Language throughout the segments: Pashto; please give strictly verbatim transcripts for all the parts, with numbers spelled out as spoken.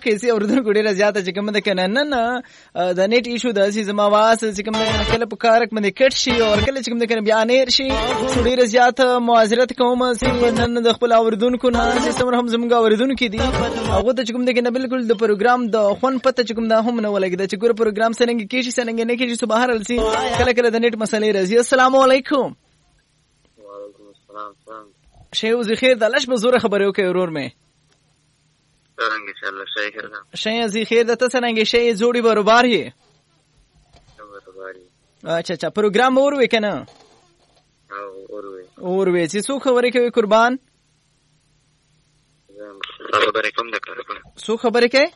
مخکې سي اوردونکو ډیره زیاته چې کوم د کنه نن د نیټ ایشو د سي زما واس چې کوم د کله په کارک باندې کټ شي او کله چې کوم د کنه بیا نیر شي ډیره زیاته معذرت کوم چې نن د خپل اوردونکو نه چې سمره هم زموږ اوردونکو دي هغه ته چې کوم د کنه بالکل د پروګرام د خون پته چې کوم د هم نه ولګي چې ګور پروګرام څنګه کیږي څنګه نه کیږي صبح هر سي کله کله د نیټ مسلې راځي. السلام علیکم. وعلیکم السلام. شی وزي خیر د لښ بزوره خبرې وکي ورور مې څنګه ان شاء الله شي خیر ده شی زي خیر د ته څنګه شی جوړي برابر یې اچھا اچھا پروګرام اور وې کنه اور وې اور وې چې څو خبرې کوي قربان خبرې کوم د کار څو خبرې کوي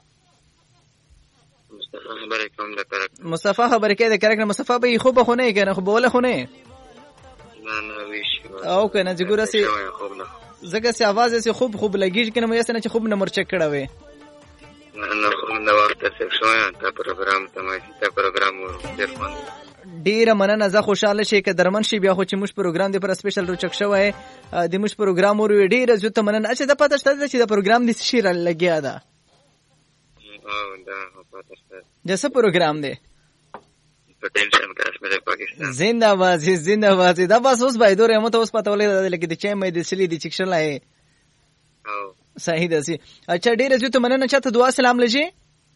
مصطفی خبرې کوم د کار مصطفی خبرې کوي د کار مصطفی به خو به خونه کنه خو بوله خونه نه نه ویش او کنه چې ګوره سي زګه سي आवाज سي خوب خوب لګیږي کنه مې اسنه چې خوب نمبر چک کړه وې نه خو نو وخت څه شوی تا پروګرام ته مې تا پروګرام ورته ډیره مننه زه خوشاله شې ک درمن شي بیا خو چې موږ پروګرام دی پر سپیشل رو چک شوی د موږ پروګرام ور ډیره زه ته مننه اچھا د پته شته چې د پروګرام د شي را لګیا ده او دا پته شته جسه پروګرام دی پوتنشل کشمیر پاکستان زنده باد زنده باد دا بس اوس باید دوره مو ته اوس پته ولې لکه د چای مې د سلی د چکشن لای او صحیح ده سي اچھا ډیره زه ته مننه چاته دعا سلام لږی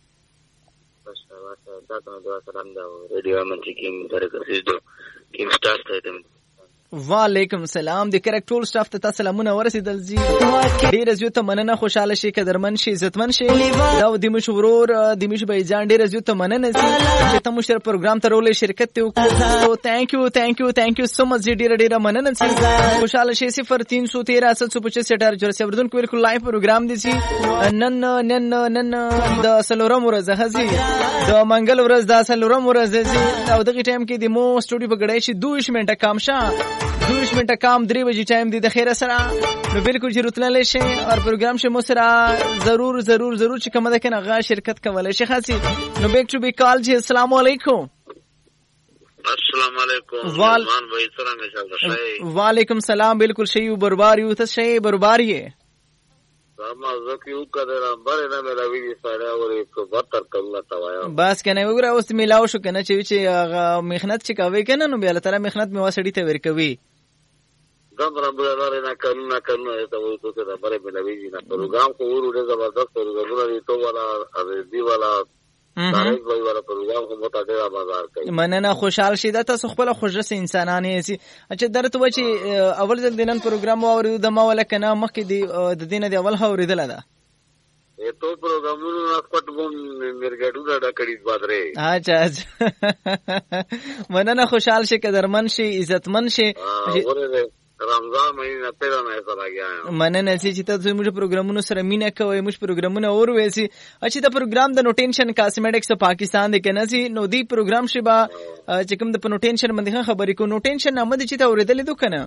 بس دا ته دعا سلام دا ریډیو امن چې کوم درکې دو کوم سٹارټ ته وعلیکم السلام د کریکټ ټول سټاف ته سلامونه ورسېدل زی ډیر زیات ته مننه خوشاله شي قدرمن شي عزتمن شي دا د مشورور د مش به ځان ډیر زیات ته مننه چې ته مشر پروګرام ته رولې شرکت ته وکړو ثانک یو ثانک یو ثانک یو سو مچ ډیر ډیر مننه چې خوشاله شي صفر تین سو تیرہ سات سو پچیس اٹھارہ جوړ سیوردون کو بالکل لایو پروګرام دي سي نن نن نن د سلورم ورځ هزي د منګل ورځ د سلورم ورځ دي او دغه ټایم کې د مو سټوډیو په غړای شي دوه منټه کام شه دوش منټه کام درې بجې ټایم دی د خیره سره نو بالکل چې رتلل شي او پروګرام شه مو سره ضرور ضرور ضرور چې کومه ده کنه غا شرکت کولای شي خاصي نو بیک ټو بی کال جی السلام علیکم. السلام علیکم مان وای څنګه شاله وعلیکم السلام بالکل شی بربار یو ته شی بربار یې ما زکیو کده بره نه ملوي دي ساده اور ایک سو بہتر کله توایا بس کنه وګوره اوس میلاو شو کنه چې چې مهنت چې کوي کنه نو بیا تعالی مهنت می واسړی ته ورکوي دم رب الله نه کړنه نه کړنه ته وایي ته دا بره ملوي دي نه پروګرام کو ورو زبردست پروګرام دی تو والا دی والا داري وای والا پروګرام کو متا ډیر بازار کوي مننه خوشحال شي دا تاسو خپل خوشرس انسانانه سي اچھا درته و چې اول ځل دینن پروګرام اورو د ما ولا کنه مخکې دی د دینه دی اول اوریدل دا ये तो प्रोग्रामों ना स्पॉट बोन मेरे गाड़ू डाटा करीब बात रहे अच्छा अच्छा मनना खुशहाल शे कदरमन शे इज्जतमन शे रमजान महीना तेरा ना ऐसा लग गया मनना सी चिता तो मुझे प्रोग्रामों सर मीना कोई मुझे प्रोग्रामों और वैसी अच्छी ता प्रोग्राम द नोटेंशन कास्मेटिक्स पाकिस्तान दे कहना सी नोदी प्रोग्राम शिबा चिकम द नोटेंशन मंदी खबरी को नोटेंशन नाम दी चिता और इधर ले दुकाना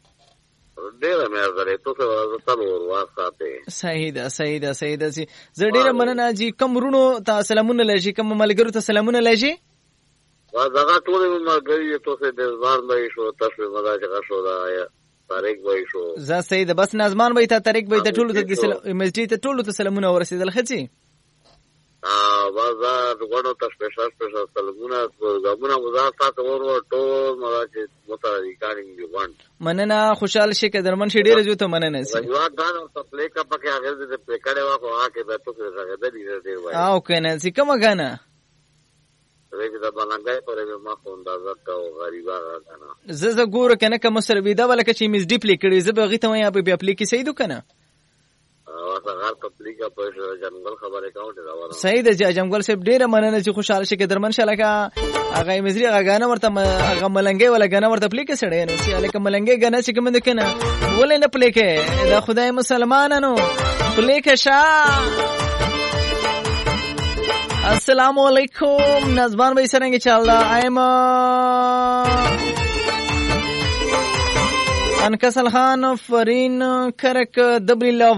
ډیره مې زره ته څه تاسو ورساته صحیح ده صحیح ده صحیح ده سي زه ډیره مننه جی کوم رونو ته سلامونه لږی کوم ملګرو ته سلامونه لږی وا دا ټول ملګری ته څه د ځوان به شو تاسو مزه څنګه شو دا طارق به شو زه صحیح ده بس نظمان به ته طارق به ته ټول ته مسجد ته ټول ته سلامونه ورسېدل خچی ا بازار غوړو ته سپیشل سپیشل سلامونه زمونه مزه تاسو ورو ټول مزه چې متعلق کارینګ دی وان مننه خوشاله شي کدرمن شي ډیره جو ته مننه سي یو غاڼه په پلی کا پکې هغه دې په کړه واخو هغه به تاسو سره د دې ډیر وای او کنه سي کومه غاڼه دغه د باندې پرې ما خو اندازه کا او غریبا غاڼه زه زه ګور کنه کوم سره ویدا ولکه چې میز ډیپلی کړي زه به غي ته یا په اپلی کې سي دو کنه غار کپلی کا په جنگل خبره کاوه دا وره صحیح ده جنگل سپ ډیره مننه چې خوشاله شي کدرمن شاله کا هغه مزري هغه غاڼه ورته هغه ملنګي ولا غاڼه ورته پلی کې سړی نو سي الکه ملنګي غاڼه چې کوم د کنه ولې نه پلی کې دا خدای مسلمانانو پلی کې شا السلام علیکم نظمان بھائی سرنګ چالدا ایم انکسل خان فرین کرک دبلی